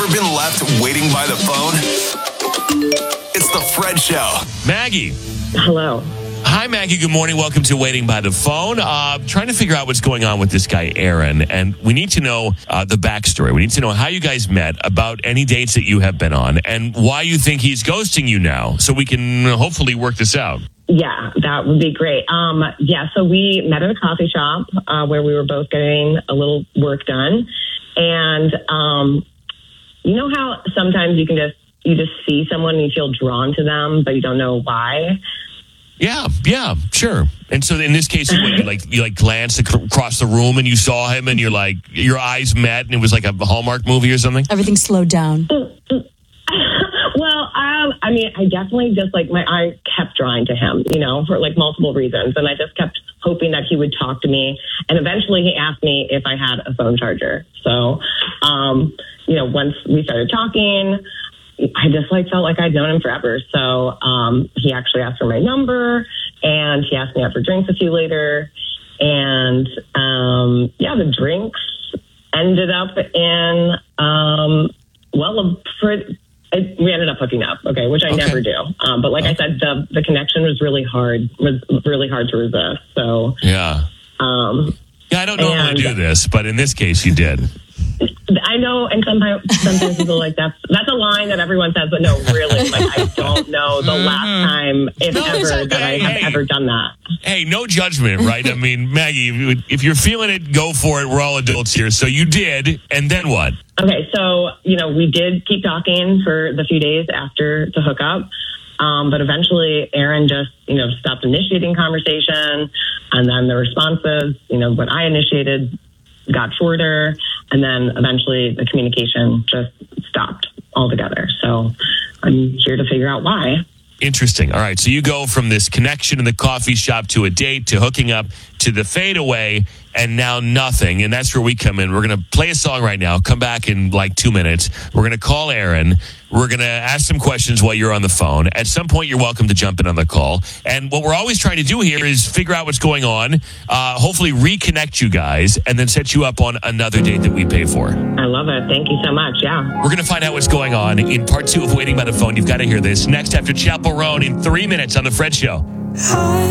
Ever been left waiting by the phone? It's the Fred Show. Maggie. Hello. Hi, Maggie. Good morning. Welcome to Waiting by the Phone. Trying to figure out what's going on with this guy, Aaron. And we need to know the backstory. We need to know how you guys met, about any dates that you have been on, and why you think he's ghosting you now, so we can hopefully work this out. Yeah, that would be great. So we met at a coffee shop where we were both getting a little work done. And you know how sometimes you just see someone and you feel drawn to them, but you don't know why? Yeah, sure. And so in this case, you glanced across the room and you saw him and you're like, your eyes met and it was like a Hallmark movie or something? Everything slowed down. Well, I definitely just my eye kept drawing to him, for multiple reasons. And I just kept hoping that he would talk to me. And eventually he asked me if I had a phone charger. So, once we started talking, I just felt like I'd known him forever. So he actually asked for my number and he asked me out for drinks a few later. And the drinks ended up in, we ended up hooking up, which I never do. But I said, the connection was really hard to resist. So yeah. I don't normally do this, but in this case you did. I know, and sometimes people that's a line that everyone says, but no, really, I don't know the last time, that I have ever done that. Hey, no judgment, right? I mean, Maggie, if you're feeling it, go for it. We're all adults here. So you did, and then what? Okay, so, we did keep talking for the few days after the hookup. But eventually Aaron just, stopped initiating conversation. And then the responses, what I initiated got shorter. And then eventually the communication just stopped altogether. So I'm here to figure out why. Interesting. All right. So you go from this connection in the coffee shop to a date to hooking up to the fadeaway and now nothing. And that's where we come in. We're going to play a song right now. Come back in 2 minutes. We're going to call Aaron. We're going to ask some questions while you're on the phone. At some point, you're welcome to jump in on the call. And what we're always trying to do here is figure out what's going on, hopefully reconnect you guys, and then set you up on another date that we pay for. I love it. Thank you so much. Yeah. We're going to find out what's going on in part 2 of Waiting by the Phone. You've got to hear this next after Chappell Roan in 3 minutes on The Fred Show.